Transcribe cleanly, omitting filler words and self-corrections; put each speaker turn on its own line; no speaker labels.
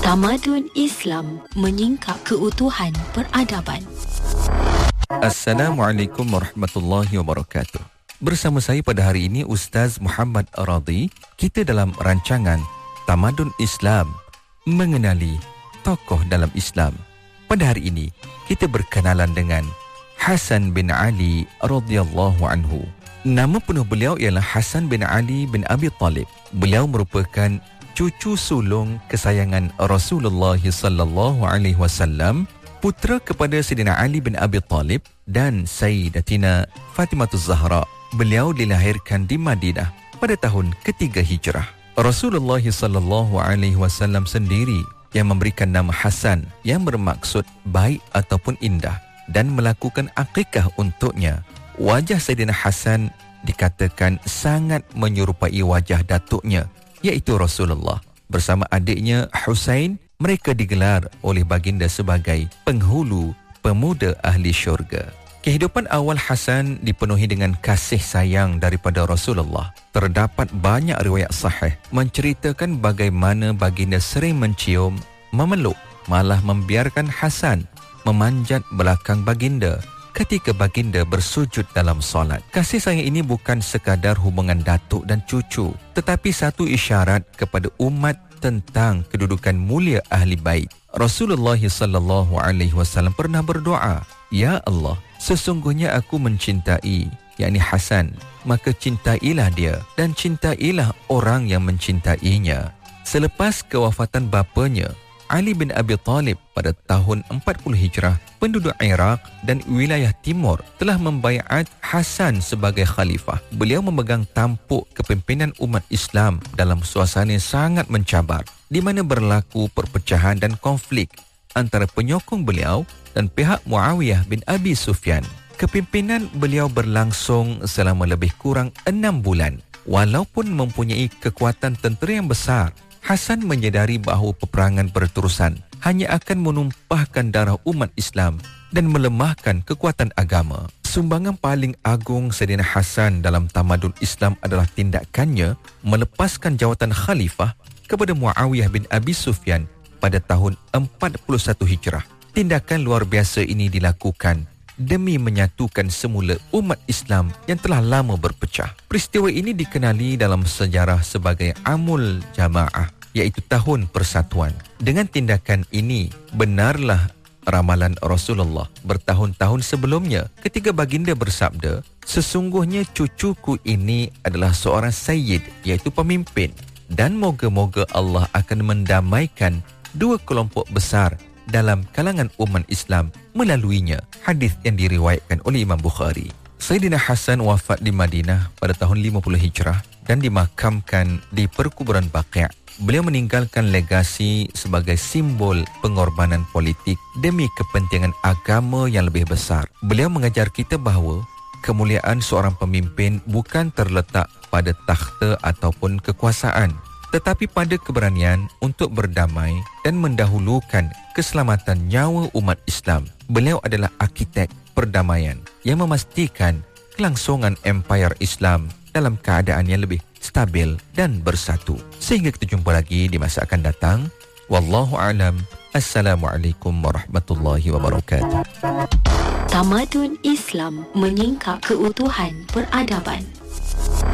Tamadun Islam menyingkap keutuhan peradaban.
Assalamualaikum warahmatullahi wabarakatuh. Bersama saya pada hari ini Ustaz Muhammad Radhi. Kita dalam rancangan Tamadun Islam mengenali tokoh dalam Islam. Pada hari ini kita berkenalan dengan Hasan bin Ali radhiyallahu anhu. Nama penuh beliau ialah Hasan bin Ali bin Abi Talib. Beliau merupakan cucu sulung kesayangan Rasulullah sallallahu alaihi wasallam, putera kepada Sayyidina Ali bin Abi Talib dan Sayyidatina Fatimah Zahra. Beliau dilahirkan di Madinah pada tahun ketiga Hijrah. Rasulullah sallallahu alaihi wasallam sendiri yang memberikan nama Hasan yang bermaksud baik ataupun indah dan melakukan akikah untuknya. Wajah Sayyidina Hasan dikatakan sangat menyerupai wajah datuknya, iaitu Rasulullah. Bersama adiknya Husain, mereka digelar oleh baginda sebagai penghulu pemuda ahli syurga. Kehidupan awal Hasan dipenuhi dengan kasih sayang daripada Rasulullah. Terdapat banyak riwayat sahih menceritakan bagaimana baginda sering mencium, memeluk, malah membiarkan Hasan memanjat belakang baginda ketika baginda bersujud dalam solat. Kasih sayang ini bukan sekadar hubungan datuk dan cucu, tetapi satu isyarat kepada umat tentang kedudukan mulia ahli bait. Rasulullah sallallahu alaihi wasallam pernah berdoa, "Ya Allah, sesungguhnya aku mencintai, yakni Hasan, maka cintailah dia dan cintailah orang yang mencintainya." Selepas kewafatan bapanya Ali bin Abi Talib pada tahun 40 Hijrah, penduduk Iraq dan wilayah timur telah membaiat Hasan sebagai khalifah. Beliau memegang tampuk kepimpinan umat Islam dalam suasana yang sangat mencabar, di mana berlaku perpecahan dan konflik antara penyokong beliau dan pihak Muawiyah bin Abi Sufyan. Kepimpinan beliau berlangsung selama lebih kurang 6 bulan. Walaupun mempunyai kekuatan tentera yang besar, Hasan menyedari bahawa peperangan berterusan hanya akan menumpahkan darah umat Islam dan melemahkan kekuatan agama. Sumbangan paling agung Sayyidina Hasan dalam tamadun Islam adalah tindakannya melepaskan jawatan khalifah kepada Muawiyah bin Abi Sufyan pada tahun 41 Hijrah. Tindakan luar biasa ini dilakukan demi menyatukan semula umat Islam yang telah lama berpecah. Peristiwa ini dikenali dalam sejarah sebagai Amul Jamaah, iaitu tahun persatuan. Dengan tindakan ini, benarlah ramalan Rasulullah bertahun-tahun sebelumnya ketika baginda bersabda, "Sesungguhnya cucuku ini adalah seorang sayyid, iaitu pemimpin, dan moga-moga Allah akan mendamaikan dua kelompok besar dalam kalangan umat Islam melaluinya." Hadis yang diriwayatkan oleh Imam Bukhari. Sayyidina Hasan wafat di Madinah pada tahun 50 Hijrah dan dimakamkan di perkuburan Baqi'. Beliau meninggalkan legasi sebagai simbol pengorbanan politik demi kepentingan agama yang lebih besar. Beliau mengajar kita bahawa kemuliaan seorang pemimpin bukan terletak pada takhta ataupun kekuasaan, tetapi pada keberanian untuk berdamai dan mendahulukan keselamatan nyawa umat Islam. Beliau adalah arkitek perdamaian yang memastikan kelangsungan empayar Islam dalam keadaan yang lebih stabil dan bersatu. Sehingga kita jumpa lagi di masa akan datang. Wallahu a'lam. Assalamualaikum warahmatullahi wabarakatuh.
Tamadun Islam menyingkap keutuhan peradaban.